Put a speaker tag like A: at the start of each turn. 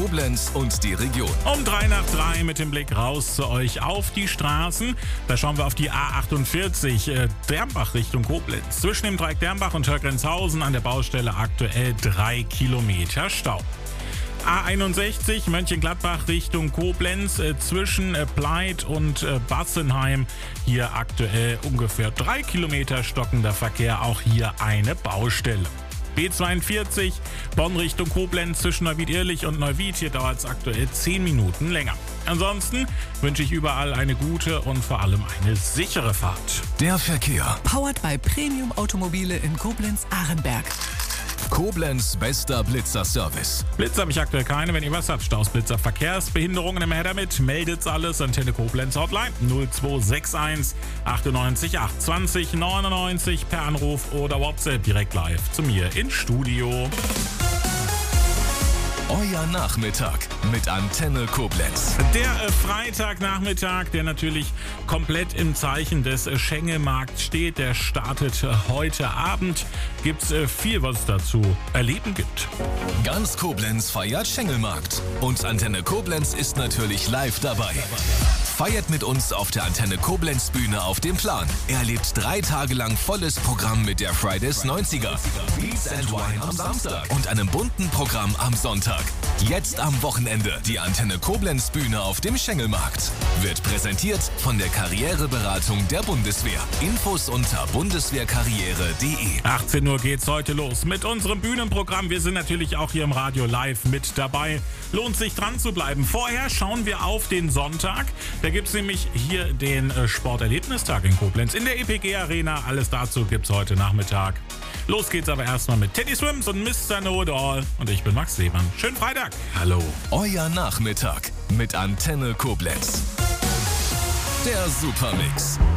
A: Koblenz und die Region.
B: Um 3 nach 3 mit dem Blick raus zu euch auf die Straßen. Da schauen wir auf die A48 Dermbach Richtung Koblenz. Zwischen dem Dreieck Dermbach und Hörgrenzhausen an der Baustelle aktuell 3 Kilometer Stau. A61 Mönchengladbach Richtung Koblenz zwischen Pleit und Bassenheim. Hier aktuell ungefähr 3 Kilometer stockender Verkehr. Auch hier eine Baustelle. B42 Bonn Richtung Koblenz zwischen Neuwied-Irlich und Neuwied. Hier dauert es aktuell 10 Minuten länger. Ansonsten wünsche ich überall eine gute und vor allem eine sichere Fahrt.
A: Der Verkehr.
C: Powered by Premium Automobile in Koblenz-Ahrenberg.
A: Koblenz bester Blitzer-Service.
B: Blitzer habe ich aktuell keine. Wenn ihr was habt, Staus, Blitzer, Verkehrsbehinderungen, immer her damit. Meldet's alles. Antenne Koblenz Hotline 0261 98 820 99 per Anruf oder WhatsApp direkt live zu mir ins Studio.
A: Euer Nachmittag mit Antenne Koblenz.
B: Der Freitagnachmittag, der natürlich komplett im Zeichen des Schengelmarkts steht, der startet heute Abend. Gibt's viel, was es dazu erleben gibt.
A: Ganz Koblenz feiert Schengelmarkt. Und Antenne Koblenz ist natürlich live dabei. Feiert mit uns auf der Antenne Koblenz Bühne auf dem Plan. Erlebt 3 Tage lang volles Programm mit der Fridays 90er. Beats and Wine am Samstag und einem bunten Programm am Sonntag. Jetzt am Wochenende die Antenne Koblenz Bühne auf dem Schengelmarkt. Wird präsentiert von der Karriereberatung der Bundeswehr. Infos unter bundeswehrkarriere.de.
B: 18 Uhr geht's heute los mit unserem Bühnenprogramm. Wir sind natürlich auch hier im Radio live mit dabei. Lohnt sich dran zu bleiben. Vorher schauen wir auf den Sonntag. Da gibt's nämlich hier den Sporterlebnistag in Koblenz in der EPG Arena. Alles dazu gibt's heute Nachmittag. Los geht's aber erstmal mit Teddy Swims und Mr. Know It All. Und ich bin Max Lehmann. Schönen Freitag. Hallo.
A: Euer Nachmittag mit Antenne Koblenz. Der Supermix.